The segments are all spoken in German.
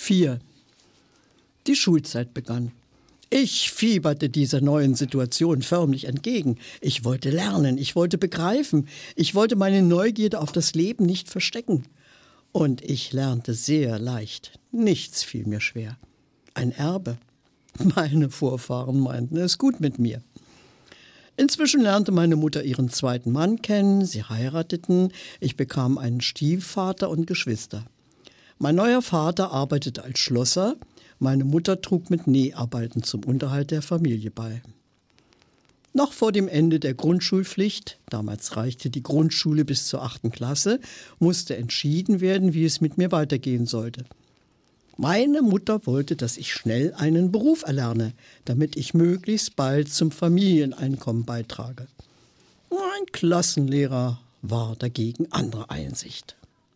4. Die Schulzeit begann. Ich fieberte dieser neuen Situation förmlich entgegen. Ich wollte lernen, ich wollte begreifen, ich wollte meine Neugierde auf das Leben nicht verstecken. Und ich lernte sehr leicht. Nichts fiel mir schwer. Ein Erbe. Meine Vorfahren meinten es gut mit mir. Inzwischen lernte meine Mutter ihren zweiten Mann kennen, sie heirateten, ich bekam einen Stiefvater und Geschwister. Mein neuer Vater arbeitete als Schlosser, meine Mutter trug mit Näharbeiten zum Unterhalt der Familie bei. Noch vor dem Ende der Grundschulpflicht, damals reichte die Grundschule bis zur 8. Klasse, musste entschieden werden, wie es mit mir weitergehen sollte. Meine Mutter wollte, dass ich schnell einen Beruf erlerne, damit ich möglichst bald zum Familieneinkommen beitrage. Mein Klassenlehrer war dagegen anderer Einsicht.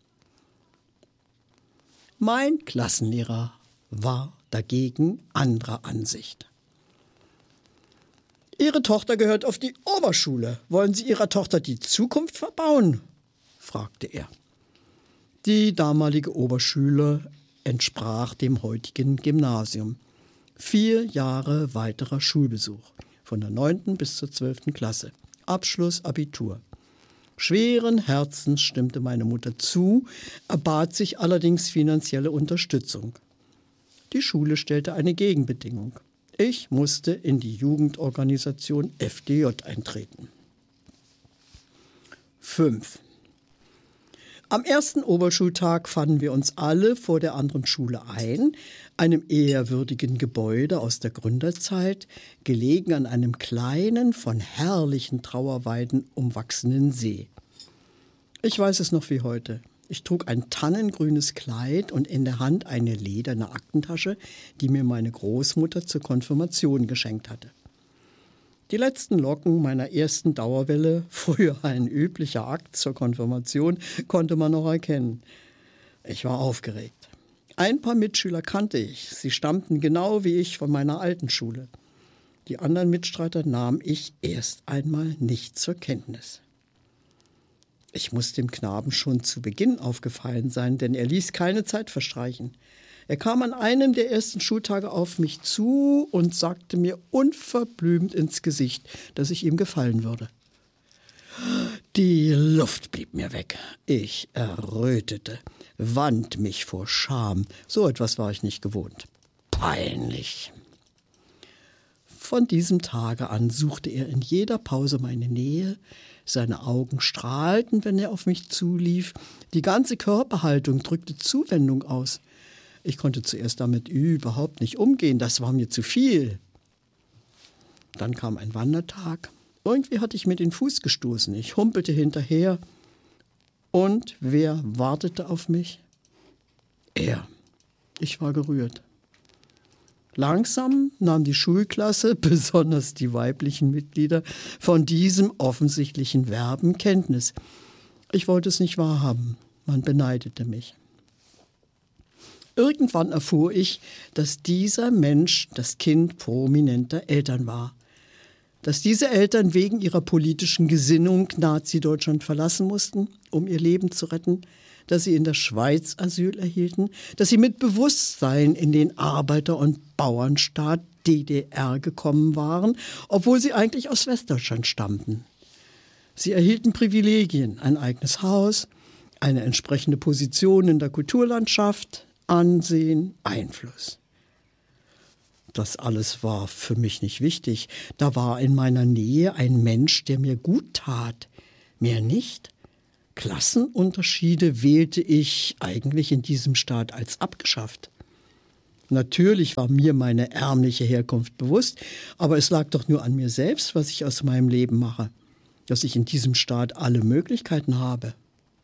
»Ihre Tochter gehört auf die Oberschule. Wollen Sie Ihrer Tochter die Zukunft verbauen?« fragte er. Die damalige Oberschule entsprach dem heutigen Gymnasium. 4 Jahre weiterer Schulbesuch, von der 9. bis zur 12. Klasse. Abschluss, Abitur. Schweren Herzens stimmte meine Mutter zu, erbat sich allerdings finanzielle Unterstützung. Die Schule stellte eine Gegenbedingung. Ich musste in die Jugendorganisation FDJ eintreten. 5. Am ersten Oberschultag fanden wir uns alle vor der anderen Schule ein, einem ehrwürdigen Gebäude aus der Gründerzeit, gelegen an einem kleinen, von herrlichen Trauerweiden umwachsenen See. Ich weiß es noch wie heute. Ich trug ein tannengrünes Kleid und in der Hand eine lederne Aktentasche, die mir meine Großmutter zur Konfirmation geschenkt hatte. Die letzten Locken meiner ersten Dauerwelle, früher ein üblicher Akt zur Konfirmation, konnte man noch erkennen. Ich war aufgeregt. Ein paar Mitschüler kannte ich. Sie stammten genau wie ich von meiner alten Schule. Die anderen Mitstreiter nahm ich erst einmal nicht zur Kenntnis. Ich muss dem Knaben schon zu Beginn aufgefallen sein, denn er ließ keine Zeit verstreichen. Er kam an einem der ersten Schultage auf mich zu und sagte mir unverblümt ins Gesicht, dass ich ihm gefallen würde. Die Luft blieb mir weg. Ich errötete, wand mich vor Scham. So etwas war ich nicht gewohnt. Peinlich. Von diesem Tage an suchte er in jeder Pause meine Nähe. Seine Augen strahlten, wenn er auf mich zulief. Die ganze Körperhaltung drückte Zuwendung aus. Ich konnte zuerst damit überhaupt nicht umgehen, das war mir zu viel. Dann kam ein Wandertag. Irgendwie hatte ich mir den Fuß gestoßen. Ich humpelte hinterher. Und wer wartete auf mich? Er. Ich war gerührt. Langsam nahm die Schulklasse, besonders die weiblichen Mitglieder, von diesem offensichtlichen Werben Kenntnis. Ich wollte es nicht wahrhaben. Man beneidete mich. Irgendwann erfuhr ich, dass dieser Mensch das Kind prominenter Eltern war. Dass diese Eltern wegen ihrer politischen Gesinnung Nazi-Deutschland verlassen mussten, um ihr Leben zu retten, dass sie in der Schweiz Asyl erhielten, dass sie mit Bewusstsein in den Arbeiter- und Bauernstaat DDR gekommen waren, obwohl sie eigentlich aus Westdeutschland stammten. Sie erhielten Privilegien, ein eigenes Haus, eine entsprechende Position in der Kulturlandschaft, Ansehen, Einfluss. Das alles war für mich nicht wichtig. Da war in meiner Nähe ein Mensch, der mir gut tat. Mehr nicht. Klassenunterschiede wählte ich eigentlich in diesem Staat als abgeschafft. Natürlich war mir meine ärmliche Herkunft bewusst, aber es lag doch nur an mir selbst, was ich aus meinem Leben mache, dass ich in diesem Staat alle Möglichkeiten habe.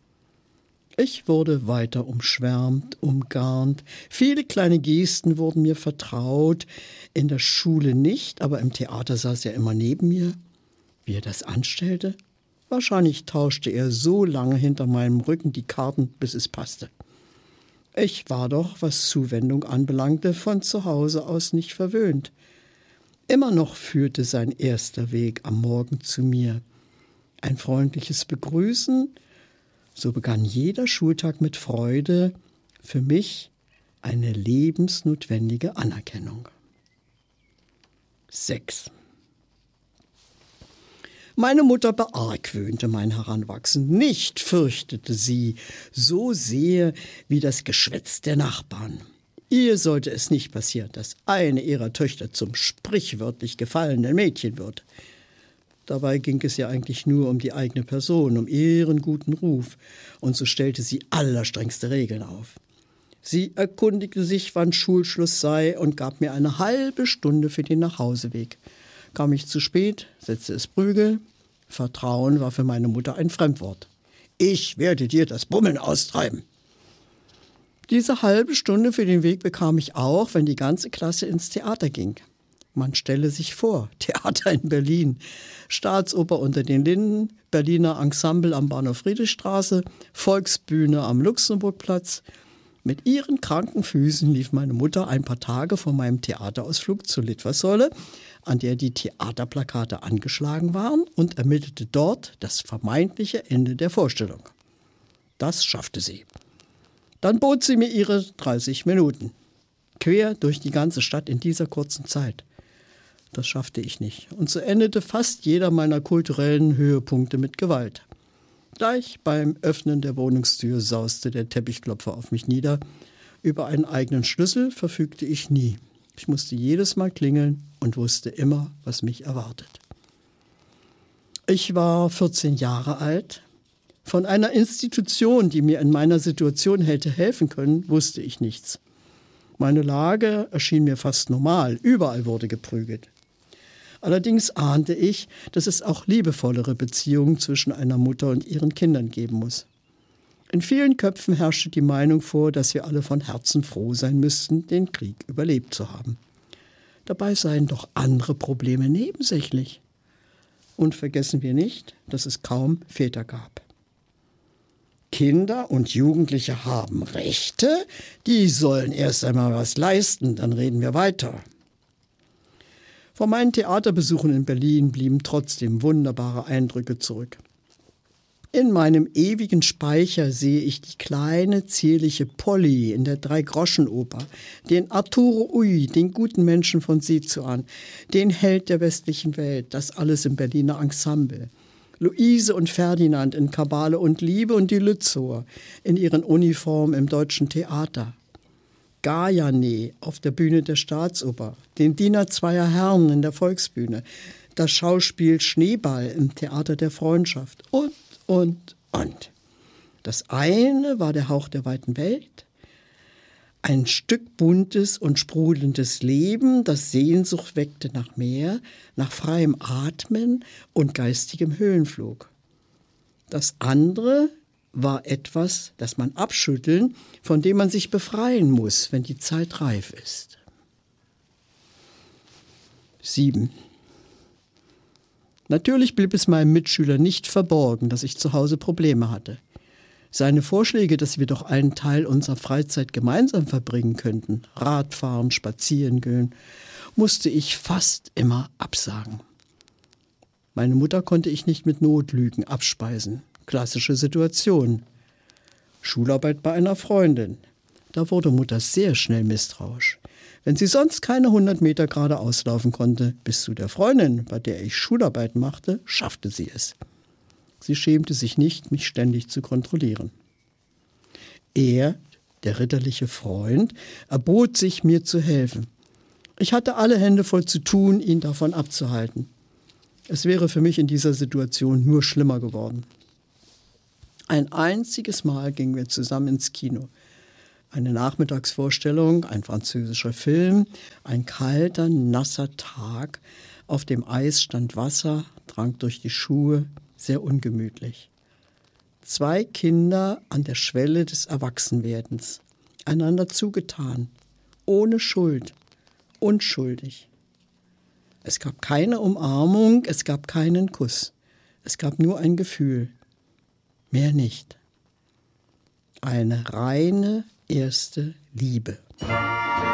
Ich wurde weiter umschwärmt, umgarnt. Viele kleine Gesten wurden mir vertraut. In der Schule nicht, aber im Theater saß er immer neben mir. Wie er das anstellte? Wahrscheinlich tauschte er so lange hinter meinem Rücken die Karten, bis es passte. Ich war doch, was Zuwendung anbelangte, von zu Hause aus nicht verwöhnt. Immer noch führte sein erster Weg am Morgen zu mir. Ein freundliches Begrüßen. So begann jeder Schultag mit Freude, für mich eine lebensnotwendige Anerkennung. 6. Meine Mutter beargwöhnte mein Heranwachsen. Nicht fürchtete sie so sehr wie das Geschwätz der Nachbarn. Ihr sollte es nicht passieren, dass eine ihrer Töchter zum sprichwörtlich gefallenen Mädchen wird. Dabei ging es ja eigentlich nur um die eigene Person, um ihren guten Ruf. Und so stellte sie allerstrengste Regeln auf. Sie erkundigte sich, wann Schulschluss sei und gab mir eine halbe Stunde für den Nachhauseweg. Kam ich zu spät, setzte es Prügel. Vertrauen war für meine Mutter ein Fremdwort. Ich werde dir das Bummeln austreiben. Diese halbe Stunde für den Weg bekam ich auch, wenn die ganze Klasse ins Theater ging. Man stelle sich vor, Theater in Berlin, Staatsoper unter den Linden, Berliner Ensemble am Bahnhof Friedrichstraße, Volksbühne am Luxemburgplatz. Mit ihren kranken Füßen lief meine Mutter ein paar Tage vor meinem Theaterausflug zur Litfaßsäule, an der die Theaterplakate angeschlagen waren, und ermittelte dort das vermeintliche Ende der Vorstellung. Das schaffte sie. Dann bot sie mir ihre 30 Minuten. Quer durch die ganze Stadt in dieser kurzen Zeit. Das schaffte ich nicht. Und so endete fast jeder meiner kulturellen Höhepunkte mit Gewalt. Gleich beim Öffnen der Wohnungstür sauste der Teppichklopfer auf mich nieder. Über einen eigenen Schlüssel verfügte ich nie. Ich musste jedes Mal klingeln und wusste immer, was mich erwartet. Ich war 14 Jahre alt. Von einer Institution, die mir in meiner Situation hätte helfen können, wusste ich nichts. Meine Lage erschien mir fast normal. Überall wurde geprügelt. Allerdings ahnte ich, dass es auch liebevollere Beziehungen zwischen einer Mutter und ihren Kindern geben muss. In vielen Köpfen herrschte die Meinung vor, dass wir alle von Herzen froh sein müssten, den Krieg überlebt zu haben. Dabei seien doch andere Probleme nebensächlich. Und vergessen wir nicht, dass es kaum Väter gab. Kinder und Jugendliche haben Rechte, die sollen erst einmal was leisten, dann reden wir weiter. Von meinen Theaterbesuchen in Berlin blieben trotzdem wunderbare Eindrücke zurück. In meinem ewigen Speicher sehe ich die kleine, zierliche Polly in der Drei-Groschen-Oper, den Arturo Ui, den guten Menschen von Sezuan, den Held der westlichen Welt, das alles im Berliner Ensemble. Luise und Ferdinand in Kabale und Liebe und die Lützower in ihren Uniformen im Deutschen Theater. Gajane auf der Bühne der Staatsoper, den Diener zweier Herren in der Volksbühne, das Schauspiel Schneeball im Theater der Freundschaft und. Das eine war der Hauch der weiten Welt, ein Stück buntes und sprudelndes Leben, das Sehnsucht weckte nach mehr, nach freiem Atmen und geistigem Höhenflug. Das andere war etwas, das man abschütteln, von dem man sich befreien muss, wenn die Zeit reif ist. 7. Natürlich blieb es meinem Mitschüler nicht verborgen, dass ich zu Hause Probleme hatte. Seine Vorschläge, dass wir doch einen Teil unserer Freizeit gemeinsam verbringen könnten, Radfahren, spazieren gehen, musste ich fast immer absagen. Meine Mutter konnte ich nicht mit Notlügen abspeisen. Klassische Situation. Schularbeit bei einer Freundin. Da wurde Mutter sehr schnell misstrauisch. Wenn sie sonst keine 100 Meter geradeaus laufen konnte, bis zu der Freundin, bei der ich Schularbeit machte, schaffte sie es. Sie schämte sich nicht, mich ständig zu kontrollieren. Er, der ritterliche Freund, erbot sich, mir zu helfen. Ich hatte alle Hände voll zu tun, ihn davon abzuhalten. Es wäre für mich in dieser Situation nur schlimmer geworden. Ein einziges Mal gingen wir zusammen ins Kino. Eine Nachmittagsvorstellung, ein französischer Film, ein kalter, nasser Tag. Auf dem Eis stand Wasser, drang durch die Schuhe, sehr ungemütlich. 2 Kinder an der Schwelle des Erwachsenwerdens, einander zugetan, ohne Schuld, unschuldig. Es gab keine Umarmung, es gab keinen Kuss. Es gab nur ein Gefühl, mehr nicht. Eine reine erste Liebe.